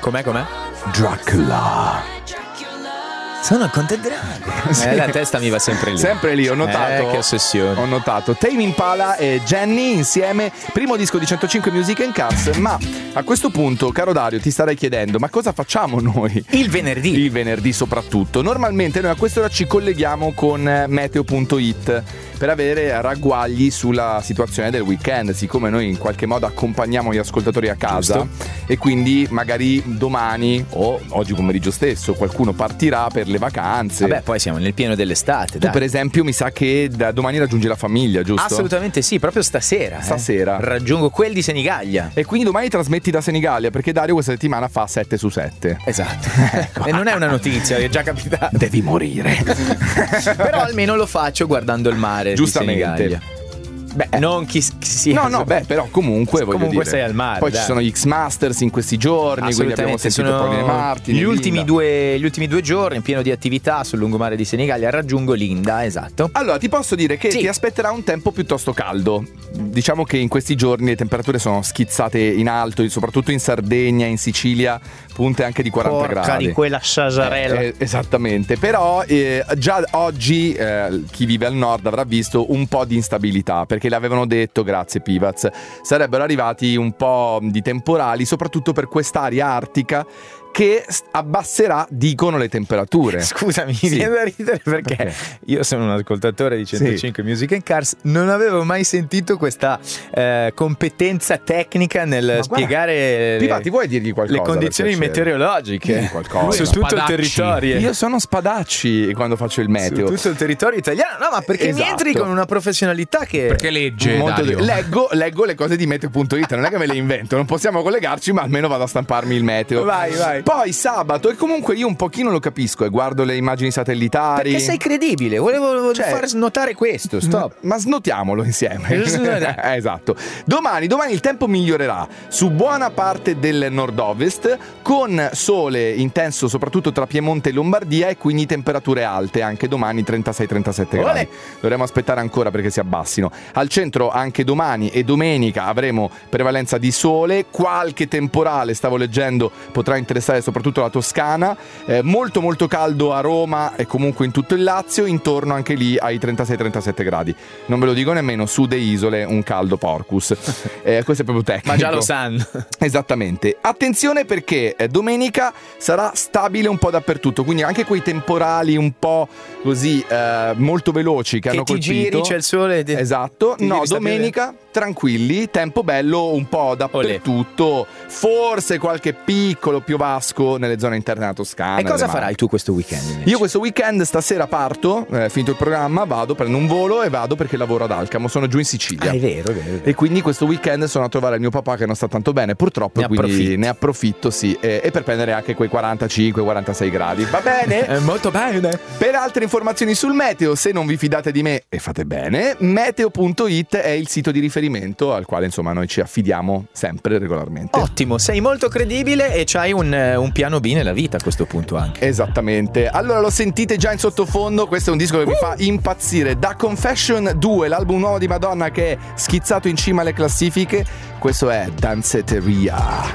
Com'è? Dracula. Sono il Conte Drago. La testa mi va sempre lì. Sempre lì, ho notato. Che ossessione. Ho notato. Tame Impala e Jenny insieme, primo disco di 105 Music and Cars. Ma a questo punto, caro Dario, ti starei chiedendo, ma cosa facciamo noi? Il venerdì. Il venerdì soprattutto. Normalmente noi a quest'ora ci colleghiamo con meteo.it per avere ragguagli sulla situazione del weekend, siccome noi in qualche modo accompagniamo gli ascoltatori a casa. Giusto. E quindi magari domani o oggi pomeriggio stesso qualcuno partirà per le vacanze. Vabbè, poi siamo nel pieno dell'estate. Tu dai. Per esempio mi sa che da domani raggiungi la famiglia, giusto? Assolutamente sì, proprio stasera. Stasera raggiungo quel di Senigallia. E quindi domani trasmetti da Senigallia, perché Dario questa settimana fa 7 su 7. Esatto. Ecco. E non è una notizia, è già capitato. Devi morire. Però almeno lo faccio guardando il mare. Giustamente. Beh, non chi sia. No, però comunque voglio dire. Sei al mare. Poi ci sono gli X-Masters in questi giorni, quindi abbiamo sentito Paolina Martin. Gli ultimi due giorni, pieno di attività sul lungomare di Senigallia, raggiungo Linda, esatto. Allora, ti posso dire che ti aspetterà un tempo piuttosto caldo. Diciamo che in questi giorni le temperature sono schizzate in alto, soprattutto in Sardegna, in Sicilia, punte anche di 40 Porca gradi. di quella sasarella. Esattamente, però già oggi chi vive al nord avrà visto un po' di instabilità, perché l'avevano detto, grazie Pivaz, sarebbero arrivati un po' di temporali, soprattutto per quest'area artica che abbasserà, dicono, le temperature. Scusami, mi viene da ridere perché io sono un ascoltatore di 105 Music and Cars, non avevo mai sentito questa competenza tecnica nel spiegare ti vuoi dirgli qualcosa, le condizioni meteorologiche su tutto il territorio. Io sono Spadacci quando faccio il meteo su tutto il territorio italiano. No, ma perché mi entri con una professionalità che perché legge leggo le cose di meteo.it, non è che me le invento, non possiamo collegarci, ma almeno vado a stamparmi il meteo. Vai. Poi sabato, e comunque io un pochino lo capisco e guardo le immagini satellitari. Perché sei credibile, volevo far snotare questo. Stop. Ma snotiamolo insieme. Esatto. Domani il tempo migliorerà su buona parte del nord-ovest, con sole intenso soprattutto tra Piemonte e Lombardia, e quindi temperature alte anche domani, 36-37 gradi. Dovremo aspettare ancora perché si abbassino. Al centro anche domani e domenica avremo prevalenza di sole, qualche temporale, stavo leggendo, potrà interessare soprattutto la Toscana, molto molto caldo a Roma e comunque in tutto il Lazio, intorno anche lì ai 36-37 gradi. Non ve lo dico nemmeno, su de isole un caldo porcus. Questo è proprio tecnico. Ma già lo sanno. Esattamente. Attenzione perché domenica sarà stabile un po' dappertutto, quindi anche quei temporali un po' così molto veloci che hanno colpito. Ti giri, c'è il sole. Esatto. No, domenica tranquilli, tempo bello un po' dappertutto. Forse qualche piccolo piovasco nelle zone interne della Toscana. E cosa farai tu questo weekend invece? Io questo weekend stasera parto, finito il programma, prendo un volo e vado perché lavoro ad Alcamo, sono giù in Sicilia. È vero. E quindi questo weekend sono a trovare il mio papà che non sta tanto bene purtroppo, quindi ne approfitto, e per prendere anche quei 45-46 gradi. Va bene? Molto bene. Per altre informazioni sul meteo, se non vi fidate di me, e fate bene, meteo.it è il sito di riferimento al quale insomma noi ci affidiamo sempre regolarmente. Ottimo, sei molto credibile e c'hai un piano B nella vita a questo punto anche. Esattamente. Allora lo sentite già in sottofondo, questo è un disco che mi fa impazzire. Da Confession 2, l'album nuovo di Madonna che è schizzato in cima alle classifiche, questo è Danceteria.